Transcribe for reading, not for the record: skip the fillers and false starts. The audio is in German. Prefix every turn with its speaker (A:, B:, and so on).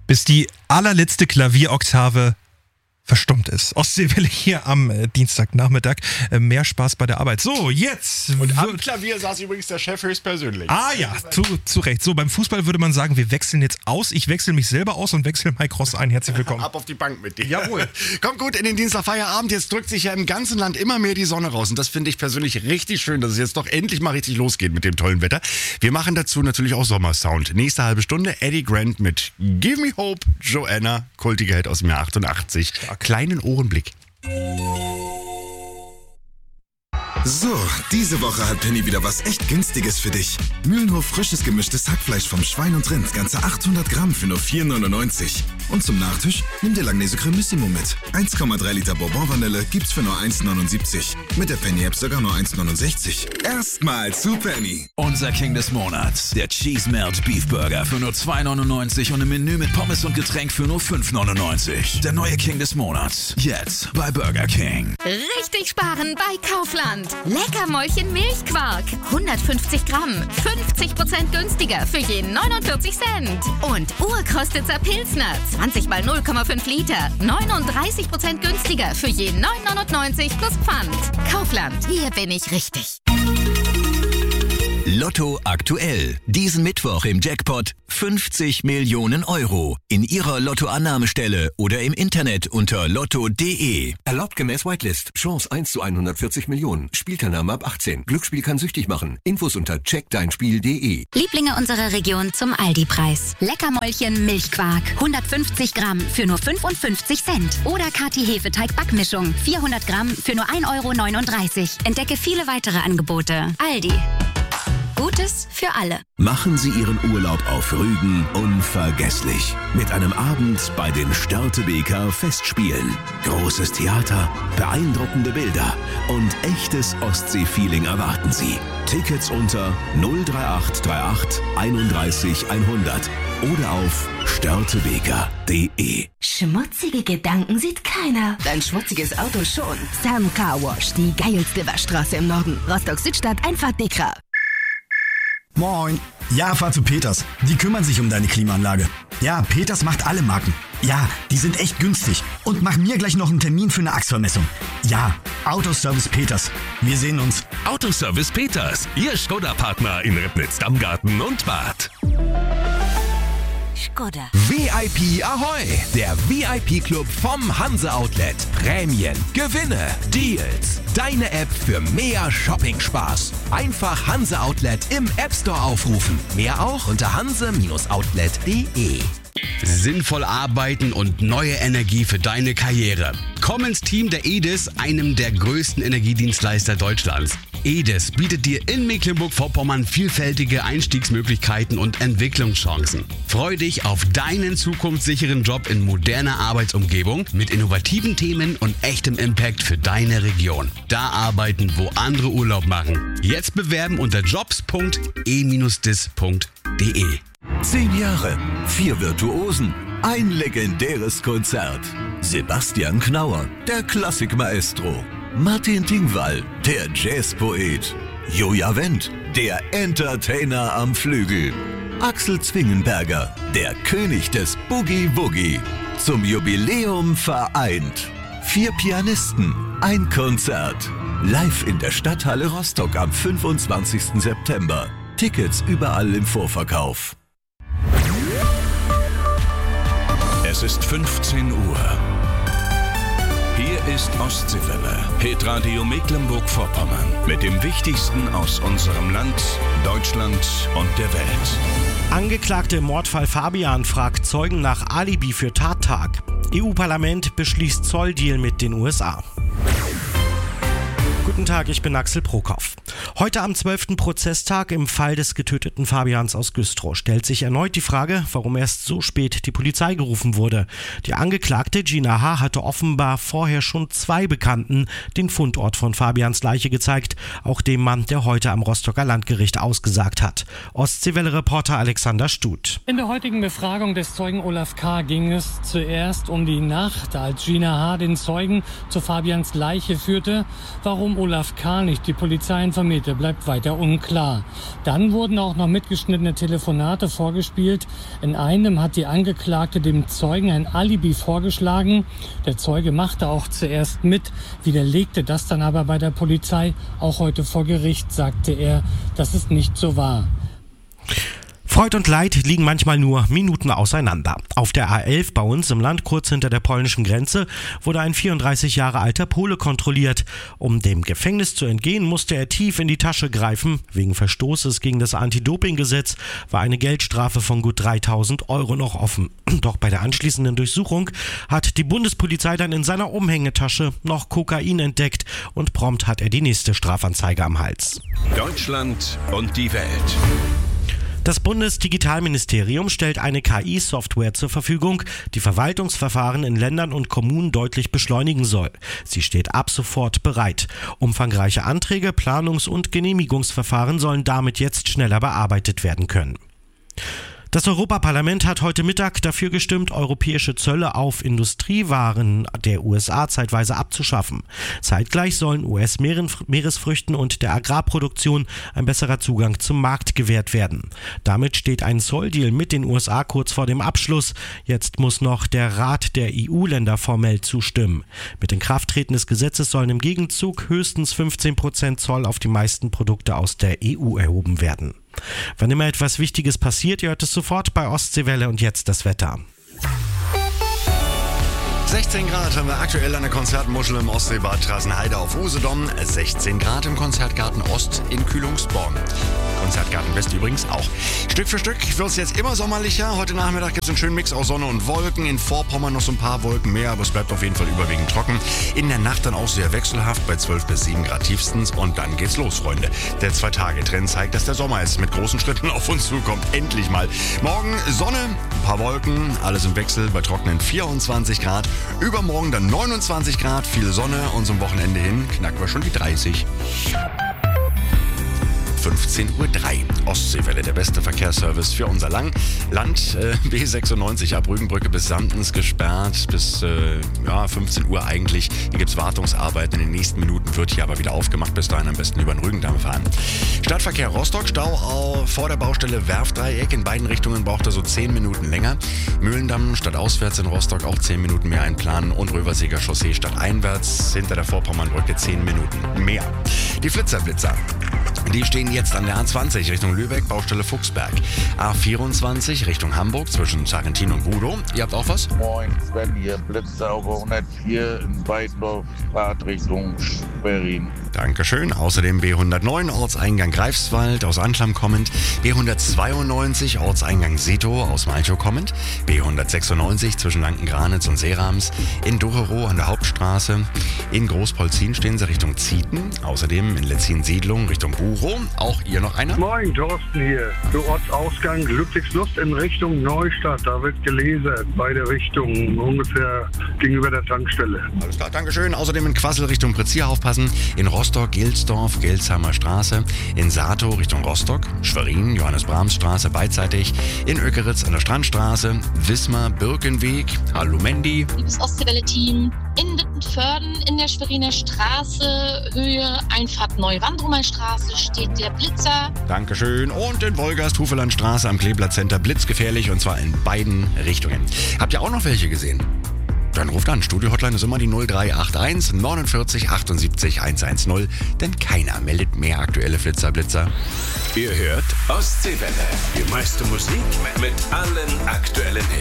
A: bis die allerletzte Klavieroktave verstummt ist. Ostseewelle hier am Dienstagnachmittag. Mehr Spaß bei der Arbeit. So, jetzt.
B: Und am Klavier saß übrigens der Chef höchstpersönlich.
A: Ah ja, zu Recht. So, beim Fußball würde man sagen, wir wechseln jetzt aus. Ich wechsle mich selber aus und wechsle Mike Ross ein. Herzlich willkommen.
B: Ab auf die Bank mit dir.
A: Jawohl.
B: Kommt gut in den Dienstagfeierabend. Jetzt drückt sich ja im ganzen Land immer mehr die Sonne raus. Und das finde ich persönlich richtig schön, dass es jetzt doch endlich mal richtig losgeht mit dem tollen Wetter. Wir machen dazu natürlich auch Sommersound. Nächste halbe Stunde Eddie Grant mit Give Me Hope, Joanna, kultiger Hit aus dem Jahr 88. Kleinen Ohrenblick.
C: So, diese Woche hat Penny wieder was echt Günstiges für dich. Mühlenhof frisches gemischtes Hackfleisch vom Schwein und Rind, ganze 800 Gramm für nur 4,99. Und zum Nachtisch, nimm dir Langnese Cremissimo mit. 1,3 Liter Bourbon-Vanille gibt's für nur 1,79. Mit der Penny-App sogar nur 1,69. Erstmal zu Penny.
D: Unser King des Monats, der Cheese Melt Beef Burger für nur 2,99 und ein Menü mit Pommes und Getränk für nur 5,99. Der neue King des Monats, jetzt bei Burger King.
E: Richtig sparen bei Kaufland. Leckermäulchen Milchquark. 150 Gramm. 50% günstiger für je 49 Cent. Und Urkostitzer Pilsner. 20 mal 0,5 Liter. 39% günstiger für je 9,99 plus Pfand. Kaufland. Hier bin ich richtig.
F: Lotto aktuell. Diesen Mittwoch im Jackpot 50 Millionen Euro. In Ihrer Lottoannahmestelle oder im Internet unter lotto.de.
G: Erlaubt gemäß Whitelist. Chance 1 zu 140 Millionen. Spielteilnahme ab 18. Glücksspiel kann süchtig machen. Infos unter checkdeinspiel.de.
H: Lieblinge unserer Region zum Aldi-Preis. Leckermäulchen Milchquark. 150 Gramm für nur 55 Cent. Oder Kati Hefeteig Backmischung. 400 Gramm für nur 1,39 €. Entdecke viele weitere Angebote. Aldi. Gutes für alle.
I: Machen Sie Ihren Urlaub auf Rügen unvergesslich. Mit einem Abend bei den Störtebeker Festspielen. Großes Theater, beeindruckende Bilder und echtes Ostsee-Feeling erwarten Sie. Tickets unter 03838 31 100 oder auf störtebeker.de.
J: Schmutzige Gedanken sieht keiner. Dein schmutziges Auto schon. Sam Car Wash, die geilste Waschstraße im Norden. Rostock-Südstadt, einfach dicker.
K: Moin. Ja, fahr zu Peters. Die kümmern sich um deine Klimaanlage. Ja, Peters macht alle Marken. Ja, die sind echt günstig. Und mach mir gleich noch einen Termin für eine Achsvermessung. Ja, Autoservice Peters. Wir sehen uns.
L: Autoservice Peters. Ihr Skoda-Partner in Ribnitz, Dammgarten und Bad.
J: Skoda.
M: VIP Ahoi, der VIP-Club vom Hanse Outlet. Prämien, Gewinne, Deals. Deine App für mehr Shopping-Spaß. Einfach Hanse Outlet im App Store aufrufen. Mehr auch unter hanse-outlet.de.
N: Sinnvoll arbeiten und neue Energie für deine Karriere. Komm ins Team der EDIS, einem der größten Energiedienstleister Deutschlands. EDIS bietet dir in Mecklenburg-Vorpommern vielfältige Einstiegsmöglichkeiten und Entwicklungschancen. Freu dich auf deinen zukunftssicheren Job in moderner Arbeitsumgebung mit innovativen Themen und echtem Impact für deine Region. Da arbeiten, wo andere Urlaub machen. Jetzt bewerben unter jobs.e-dis.de.
I: 10 Jahre, 4 Virtuosen, ein legendäres Konzert. Sebastian Knauer, der Klassikmaestro. Martin Tingwall, der Jazzpoet. Joja Wendt, der Entertainer am Flügel. Axel Zwingenberger, der König des Boogie-Woogie. Zum Jubiläum vereint. 4 Pianisten, ein Konzert. Live in der Stadthalle Rostock am 25. September. Tickets überall im Vorverkauf.
L: Es ist 15 Uhr. Hier ist Ostseewelle, Hitradio Mecklenburg-Vorpommern. Mit dem Wichtigsten aus unserem Land, Deutschland und der Welt.
O: Angeklagte im Mordfall Fabian fragt Zeugen nach Alibi für Tattag. EU-Parlament beschließt Zolldeal mit den USA. Guten Tag, ich bin Axel Prokopf. Heute am 12. Prozesstag im Fall des getöteten Fabians aus Güstrow stellt sich erneut die Frage, warum erst so spät die Polizei gerufen wurde. Die Angeklagte Gina H. hatte offenbar vorher schon 2 Bekannten den Fundort von Fabians Leiche gezeigt, auch dem Mann, der heute am Rostocker Landgericht ausgesagt hat. Ostseewelle-Reporter Alexander Stuth.
P: In der heutigen Befragung des Zeugen Olaf K. ging es zuerst um die Nacht, als Gina H. den Zeugen zu Fabians Leiche führte. Warum warum Olaf K. nicht die Polizei informierte, bleibt weiter unklar. Dann wurden auch noch mitgeschnittene Telefonate vorgespielt. In einem hat die Angeklagte dem Zeugen ein Alibi vorgeschlagen. Der Zeuge machte auch zuerst mit, widerlegte das dann aber bei der Polizei. Auch heute vor Gericht sagte er, dass es nicht so war.
O: Freud und Leid liegen manchmal nur Minuten auseinander. Auf der A11 bei uns im Land, kurz hinter der polnischen Grenze, wurde ein 34 Jahre alter Pole kontrolliert. Um dem Gefängnis zu entgehen, musste er tief in die Tasche greifen. Wegen Verstoßes gegen das Anti-Doping-Gesetz war eine Geldstrafe von gut 3.000 Euro noch offen. Doch bei der anschließenden Durchsuchung hat die Bundespolizei dann in seiner Umhängetasche noch Kokain entdeckt und prompt hat er die nächste Strafanzeige am Hals.
L: Deutschland und die Welt.
O: Das Bundesdigitalministerium stellt eine KI-Software zur Verfügung, die Verwaltungsverfahren in Ländern und Kommunen deutlich beschleunigen soll. Sie steht ab sofort bereit. Umfangreiche Anträge, Planungs- und Genehmigungsverfahren sollen damit jetzt schneller bearbeitet werden können. Das Europaparlament hat heute Mittag dafür gestimmt, europäische Zölle auf Industriewaren der USA zeitweise abzuschaffen. Zeitgleich sollen US-Meeresfrüchten und der Agrarproduktion ein besserer Zugang zum Markt gewährt werden. Damit steht ein Zolldeal mit den USA kurz vor dem Abschluss. Jetzt muss noch der Rat der EU-Länder formell zustimmen. Mit Inkrafttreten des Gesetzes sollen im Gegenzug höchstens 15% Zoll auf die meisten Produkte aus der EU erhoben werden. Wann immer etwas Wichtiges passiert, ihr hört es sofort bei Ostseewelle und jetzt das Wetter.
B: 16 Grad haben wir aktuell an der Konzertmuschel im Ostseebad Trassenheide auf Usedom. 16 Grad im Konzertgarten Ost in Kühlungsborn. Konzertgarten West übrigens auch. Stück für Stück wird es jetzt immer sommerlicher. Heute Nachmittag gibt es einen schönen Mix aus Sonne und Wolken. In Vorpommern noch so ein paar Wolken mehr, aber es bleibt auf jeden Fall überwiegend trocken. In der Nacht dann auch sehr wechselhaft bei 12 bis 7 Grad tiefstens. Und dann geht's los, Freunde. Der 2-Tage-Trend zeigt, dass der Sommer ist mit großen Schritten auf uns zukommt. Endlich mal. Morgen Sonne, ein paar Wolken, alles im Wechsel bei trockenen 24 Grad. Übermorgen dann 29 Grad, viel Sonne und zum Wochenende hin knacken wir schon die 30. 15:03 Uhr. Ostseewelle, der beste Verkehrsservice für unser Land. B96 ab Rügenbrücke bis Samtens gesperrt bis 15 Uhr eigentlich. Hier gibt es Wartungsarbeiten. In den nächsten Minuten wird hier aber wieder aufgemacht. Bis dahin am besten über den Rügendamm fahren. Stadtverkehr Rostock, Stau vor der Baustelle Werfdreieck. In beiden Richtungen braucht er so 10 Minuten länger. Mühlendamm stadtauswärts in Rostock auch 10 Minuten mehr einplanen. Und Röverseger Chaussee stadteinwärts hinter der Vorpommernbrücke 10 Minuten mehr. Die Flitzer. Die stehen jetzt an der A20 Richtung Lübeck, Baustelle Fuchsberg. A24 Richtung Hamburg zwischen Sarrentin und Budow. Ihr habt auch was?
Q: Moin, Sven hier, Blitzsauger 104 in Weidendorf, Fahrt Richtung Schwerin.
B: Dankeschön. Außerdem B109 Ortseingang Greifswald aus Anklam kommend. B192 Ortseingang Setow aus Malchow kommend. B196 zwischen Lanken-Granitz und Seerams. In Docherow an der Hauptstraße. In Großpolzin stehen sie Richtung Zieten. Außerdem in Letzin-Siedlung Richtung Buchow. Auch ihr noch einer?
R: Moin, Thorsten hier. Für Ortsausgang Ludwigslust in Richtung Neustadt. Da wird gelasert. Beide Richtungen. Ungefähr gegenüber der Tankstelle.
B: Alles klar, Dankeschön. Außerdem in Quassel Richtung Prezir aufpassen. In Rostock, Gilsdorf, Gelsheimer Straße. In Satow Richtung Rostock. Schwerin, Johannes-Brahms-Straße beidseitig. In Ökeritz an der Strandstraße. Wismar, Birkenweg. Hallo Mandy.
S: Liebes Ostseewelle-Team. In Wittenförden in der Schweriner Straße, Höhe Einfahrt Neuwandrumerstraße steht der Blitzer.
B: Dankeschön. Und in Wolgast, Hufelandstraße am Kleeblatt Center blitzgefährlich und zwar in beiden Richtungen. Habt ihr auch noch welche gesehen? Dann ruft an. Studio-Hotline ist immer die 0381 49 78 110, denn keiner meldet mehr aktuelle Blitzer.
L: Ihr hört Ostseewelle. Die meiste Musik mit allen aktuellen Hits.